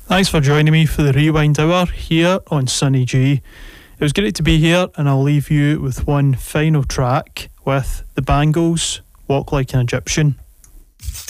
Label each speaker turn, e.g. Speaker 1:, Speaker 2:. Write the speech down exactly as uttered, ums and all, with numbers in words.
Speaker 1: Thanks for joining me for the Rewind Hour here on Sunny G. It was great to be here, and I'll leave you with one final track with the Bangles, Walk Like an Egyptian.